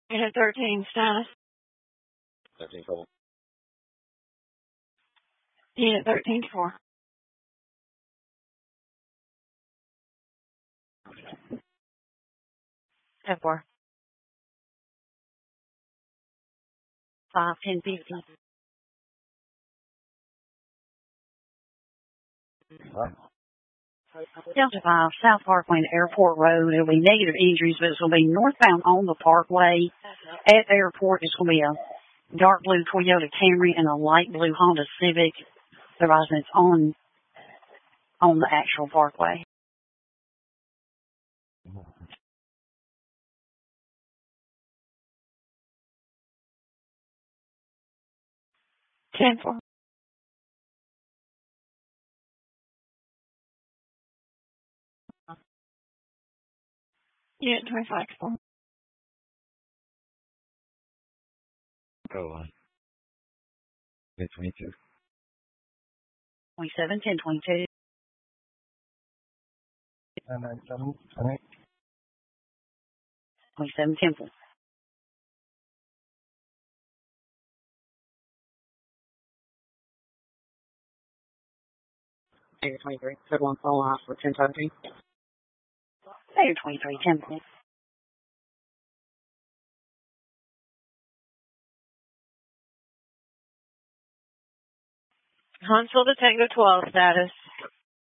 Unit 13 status. 13 call. Unit 13-4. 10-4. 5-10-50. Delta 5, South Parkway and Airport Road. It'll be negative injuries, but it's going to be northbound on the Parkway. At the airport, it's going to be a dark blue Toyota Camry and a light blue Honda Civic. The residents on the actual Parkway. Ten four. Unit 25-4. Go on. Unit 22. 27, 10, 22. 997, 27, 10, 4. Negative 23. Code 1 call off for 1017. Negative 23, 10, 4. Huntsville to Tango 12 status.